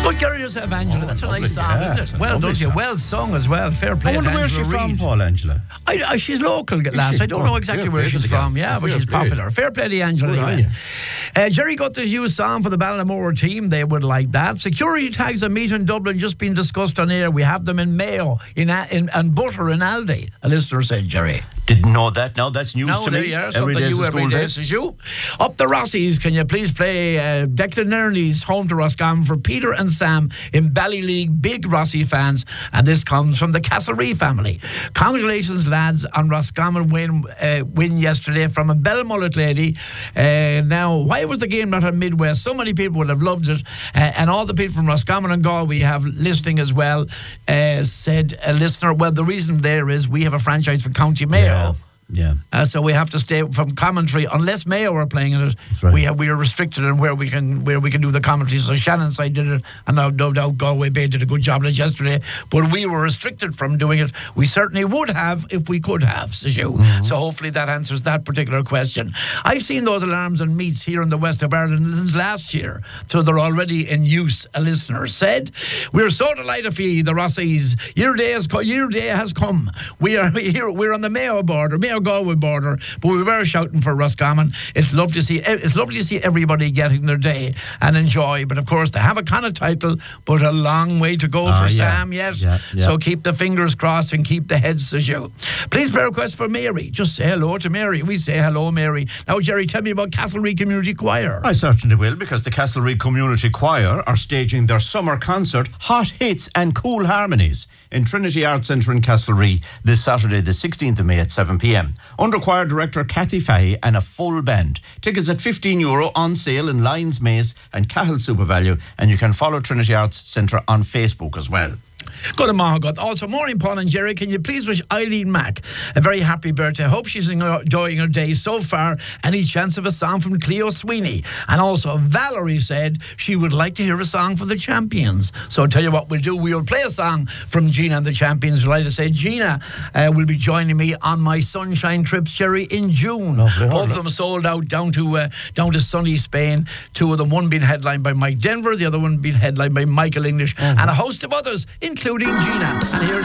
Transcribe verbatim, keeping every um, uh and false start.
Good girl yourself, Angela. Oh, That's a lovely, nice song, yeah, isn't it's it? a Well lovely done to you. song. Well sung as well. Fair play I wonder to where's she Angela from, Reid. Paul, Angela? I, I, she's local, lass. she? I don't Oh, know exactly fair where play to she's the gal. from. Yeah, but Fair she's play. popular. Fair play to Angela. Good on Anyway. you. Uh, Jerry got this new song for the Ballinamore team. They would like that. Security tags at meet in Dublin just been discussed on air. We have them in Mayo in, in and Butter in Aldi. A listener said, Jerry. Didn't know that. No, that's news No, to there me. you are. Every Something day's you a every school day, day. says you. Up the Rossies, can you please play uh, Declan Nerney's Home to Roscommon for Peter and Sam in Ballyleague, big Rossi fans, and this comes from the Castlereagh family. Congratulations, lads, on Roscommon win uh, win yesterday from a Belmullet lady. Uh, now, why was the game not on Midwest? So many people would have loved it, uh, and all the people from Roscommon and Galway have listening as well. Uh, said a listener, well, the reason there is we have a franchise for County Mayo. Yeah. Yeah. Uh, so we have to stay from commentary unless Mayo are playing in it. right. We have, we are restricted in where we can where we can do the commentary. So Shannon's side did it, and no, no doubt Galway Bay did a good job of it yesterday. But we were restricted from doing it. We certainly would have if we could have, says you. Mm-hmm. So hopefully that answers that particular question. I've seen those alarms and meets here in the west of Ireland since last year, so they're already in use. A listener said, "We're so delighted for you, the Rossies. Your day has co- your day has come. We are here. We're on the Mayo border, Mayo Galway border, but we were shouting for Roscommon. It's lovely to see. It's lovely to see everybody getting their day and enjoy. But of course, they have a Connacht title, but a long way to go Ah, for yeah. Sam yet. Yeah, yeah. So keep the fingers crossed and keep the heads as you. Please play a request for Mary. Just say hello to Mary. We say hello, Mary. Now, Jerry, tell me about Castlereagh Community Choir. I certainly will, because the Castlereagh Community Choir are staging their summer concert, Hot Hits and Cool Harmonies, in Trinity Arts Centre in Castlereagh this Saturday, the sixteenth of May at seven p.m. Under choir director Kathy Fahy and a full band. Tickets at fifteen euro on sale in Lyons Mace and Cahill SuperValue, and you can follow Trinity Arts Centre on Facebook as well. Good morning, God. Also, morning, Paul and Jerry. Can you please wish Eileen Mack a very happy birthday? Hope she's enjoying her day so far. Any chance of a song from Cleo Sweeney? And also, Valerie said she would like to hear a song for the Champions. So, I'll tell you what we'll do. We'll play a song from Gina and the Champions. I'd like to say Gina uh, will be joining me on my sunshine trips, Jerry, in June. Lovely, Both lovely. of them sold out down to uh, down to sunny Spain. Two of them, one being headlined by Mike Denver, the other one being headlined by Michael English, Mm-hmm. and a host of others, including Gina. And here's